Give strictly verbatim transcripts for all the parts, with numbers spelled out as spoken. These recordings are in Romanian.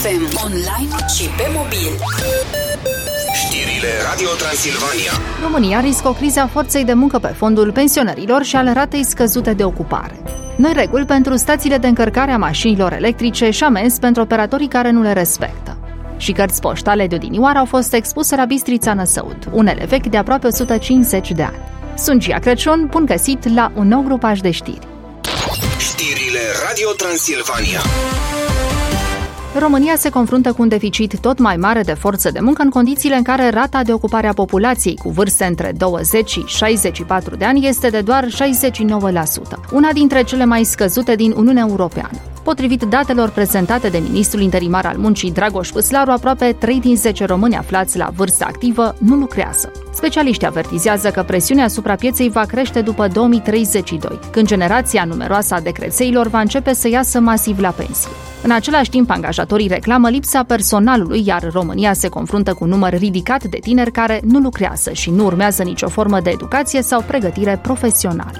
F M, online și pe mobil. Știrile Radio Transilvania. România riscă o criză a forței de muncă pe fondul pensionărilor și al ratei scăzute de ocupare. Noi reguli pentru stațiile de încărcare a mașinilor electrice și amenzi pentru operatorii care nu le respectă. Și cărți poștale de odinioară au fost expuse la Bistrița Năsăud, unele vechi de aproape o sută cincizeci de ani. Sunt Gia Crăciun, bun găsit la un nou grupaj de știri. Știrile Radio Transilvania. România se confruntă cu un deficit tot mai mare de forță de muncă în condițiile în care rata de ocupare a populației cu vârste între douăzeci și șaizeci și patru de ani este de doar șaizeci și nouă la sută, una dintre cele mai scăzute din Uniunea Europeană. Potrivit datelor prezentate de ministrul interimar al muncii Dragoș Păslaru, aproape trei din zece români aflați la vârstă activă nu lucrează. Specialiștii avertizează că presiunea asupra pieței va crește după două mii treizeci și doi, când generația numeroasă a decrețeilor va începe să iasă masiv la pensie. În același timp, angajatorii reclamă lipsa personalului, iar România se confruntă cu un număr ridicat de tineri care nu lucrează și nu urmează nicio formă de educație sau pregătire profesională.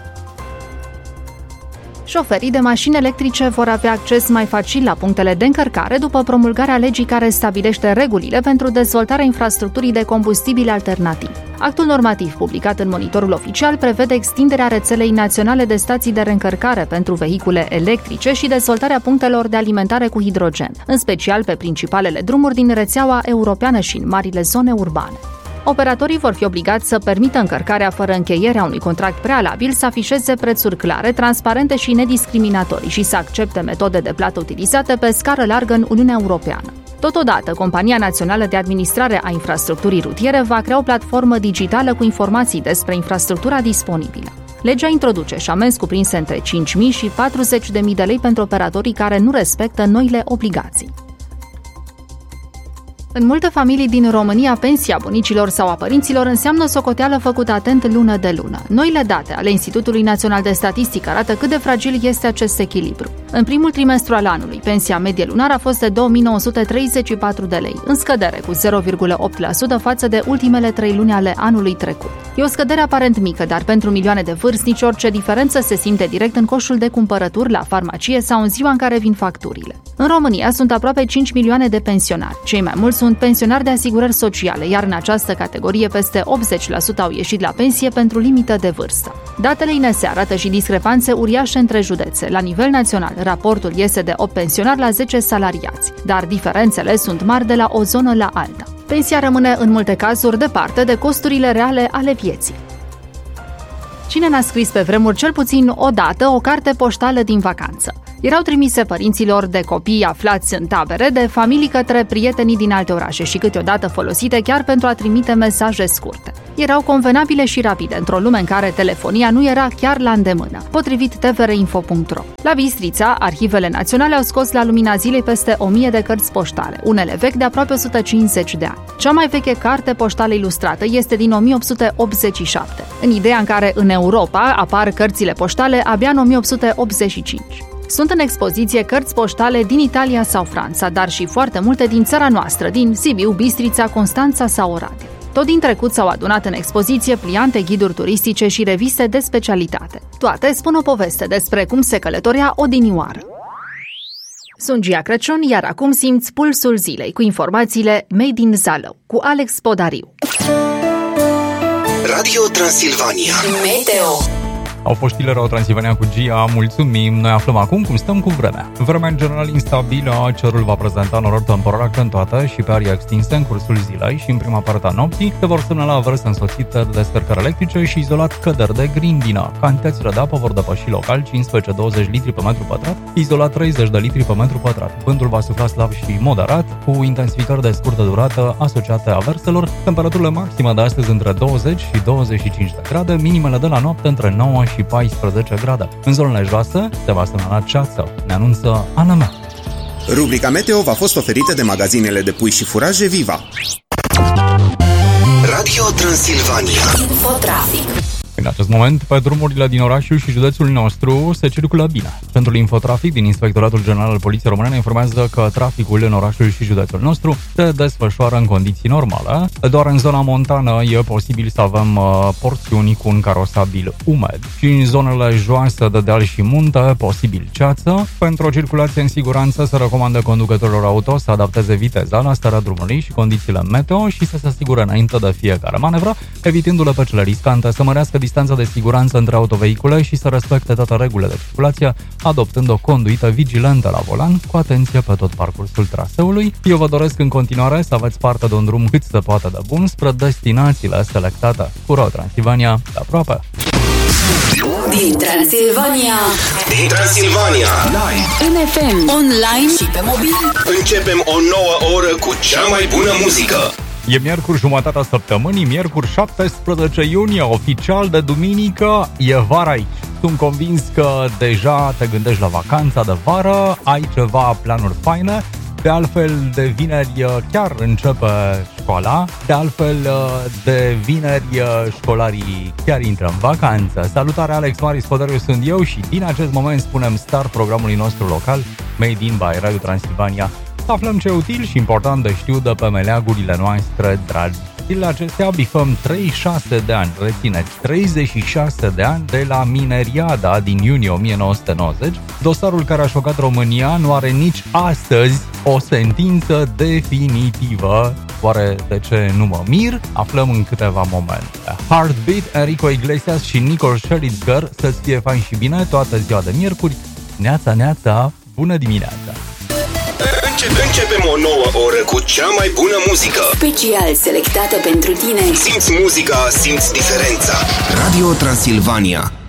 Șoferii de mașini electrice vor avea acces mai facil la punctele de încărcare după promulgarea legii care stabilește regulile pentru dezvoltarea infrastructurii de combustibili alternativi. Actul normativ publicat în Monitorul Oficial prevede extinderea rețelei naționale de stații de reîncărcare pentru vehicule electrice și dezvoltarea punctelor de alimentare cu hidrogen, în special pe principalele drumuri din rețeaua europeană și în marile zone urbane. Operatorii vor fi obligați să permită încărcarea fără încheierea unui contract prealabil, să afișeze prețuri clare, transparente și nediscriminatorii și să accepte metode de plată utilizate pe scară largă în Uniunea Europeană. Totodată, Compania Națională de Administrare a Infrastructurii Rutiere va crea o platformă digitală cu informații despre infrastructura disponibilă. Legea introduce și amenzi cuprinse între cinci mii și patruzeci de mii de lei pentru operatorii care nu respectă noile obligații. În multe familii din România, pensia bunicilor sau a părinților înseamnă o socoteală făcută atent lună de lună. Noile date ale Institutului Național de Statistică arată cât de fragil este acest echilibru. În primul trimestru al anului, pensia medie lunară a fost de două mii nouă sute treizeci și patru de lei, în scădere cu zero virgulă opt la sută față de ultimele trei luni ale anului trecut. E o scădere aparent mică, dar pentru milioane de vârstnici orice diferență se simte direct în coșul de cumpărături la farmacie sau în ziua în care vin facturile. În România sunt aproape cinci milioane de pensionari. Cei mai mulți sunt pensionari de asigurări sociale, iar în această categorie peste optzeci la sută au ieșit la pensie pentru limită de vârstă. Datele I N S E arată și discrepanțe uriașe între județe. La nivel național, raportul este de opt pensionari la zece salariați, dar diferențele sunt mari de la o zonă la alta. Pensia rămâne în multe cazuri departe de costurile reale ale vieții. Cine n-a scris pe vremuri cel puțin o dată o carte poștală din vacanță? Erau trimise părinților de copii aflați în tabere, de familii către prietenii din alte orașe și câteodată folosite chiar pentru a trimite mesaje scurte. Erau convenabile și rapide, într-o lume în care telefonia nu era chiar la îndemână, potrivit t v r info punct r o. La Bistrița, arhivele naționale au scos la lumina zilei peste o mie de cărți poștale, unele vechi de aproape o sută cincizeci de ani. Cea mai veche carte poștală ilustrată este din o mie opt sute optzeci și șapte, în ideea în care în Europa apar cărțile poștale abia în o mie opt sute optzeci și cinci. Sunt în expoziție cărți poștale din Italia sau Franța, dar și foarte multe din țara noastră, din Sibiu, Bistrița, Constanța sau Oradea. Tot din trecut s-au adunat în expoziție pliante, ghiduri turistice și reviste de specialitate. Toate spun o poveste despre cum se călătorea odinioară. Sunt Gia Crăciun, iar acum simți pulsul zilei cu informațiile Made in Zalău, cu Alex Podariu. Radio Transilvania. Meteo. Au fost știrile Radio Transilvania cu Gia, mulțumim. Noi aflăm acum cum stăm cu vremea. Vremea în general instabilă, cerul va prezenta norori temporar accentuată și pe arii extinse în cursul zilei și în prima parte a nopții se vor semnala averse însoțite de descărcări electrice și izolat căderi de grindină. Cantitățile de apă vor depăși local cincisprezece douăzeci litri pe metru pătrat, izolat treizeci de litri pe metru pătrat. Vântul va sufla slab și moderat, cu intensificări de scurtă durată asociate averselor. Temperaturile maxime de astăzi între douăzeci și douăzeci și cinci de grade, minimele de la noapte între nouă și paisprezece grade. În zonele joase se va semnala ceață, ne anunță A N M. Rubrica Meteo v-a fost oferită de magazinele de pui și furaje Viva. Radio Transilvania. Infotrafic. În acest moment, pe drumurile din orașul și județul nostru se circulă bine. Centrul Infotrafic din Inspectoratul General al Poliției Române ne informează că traficul în orașul și județul nostru se desfășoară în condiții normale. Doar în zona montană e posibil să avem uh, porțiuni cu un carosabil umed și în zonele joase de deal și munte, posibil ceață. Pentru o circulație în siguranță se recomandă conducătorilor auto să adapteze viteza la starea drumului și condițiile meteo și să se asigure înainte de fiecare manevră, evitându-le pe cele riscante, să mărească distanța de siguranță între autovehicule și să respecte toate regulile de circulație, adoptând o conduită vigilentă la volan, cu atenție pe tot parcursul traseului. Eu vă doresc în continuare să aveți parte de un drum cât se poate de bun spre destinațiile selectate. Cu Radio Transilvania, de aproape! Din Transilvania, Din Transilvania, live, în F M, online și pe mobil. începem o nouă oră cu cea mai bună muzică. E miercuri, jumătatea săptămânii, miercuri șaptesprezece iunie, oficial de duminică, e vara aici. Sunt convins că deja te gândești la vacanța de vară, ai ceva planuri faine. De altfel, de vineri chiar începe școala, de altfel, de vineri școlarii chiar intră în vacanță. Salutare, Alex Marius Poderiu sunt eu și din acest moment spunem start programului nostru local, Made in by Radio Transilvania. Să aflăm ce util și important de știu de pe meleagurile noastre dragi. Zilele acestea bifăm treizeci și șase de ani, rețineți, treizeci și șase de ani de la Mineriada din iunie o mie nouă sute nouăzeci. Dosarul care a șocat România nu are nici astăzi o sentință definitivă. Oare de ce nu mă mir? Aflăm în câteva momente. Heartbeat, Enrico Iglesias și Nicole Scherzinger, să-ți fie fain și bine toată ziua de miercuri. Neața, neața, bună dimineața! Începem o nouă oră cu cea mai bună muzică. Special selectată pentru tine. Simți muzica, simți diferența. Radio Transilvania.